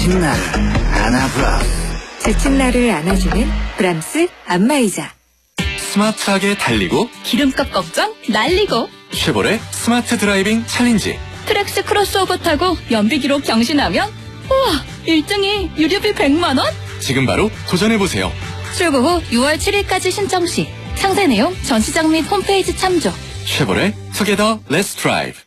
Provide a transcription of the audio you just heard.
지친 나를 안아브라스. 지친 나를 안아주는 브람스 안마의자. 스마트하게 달리고 기름값 걱정 날리고 쉐보레 스마트 드라이빙 챌린지. 트랙스 크로스오버 타고 연비 기록 경신하면 우와 1등이 유류비 100만 원? 지금 바로 도전해보세요. 출고 후 6월 7일까지 신청 시 상세 내용 전시장 및 홈페이지 참조. 쉐보레 투게더 렛츠 드라이브.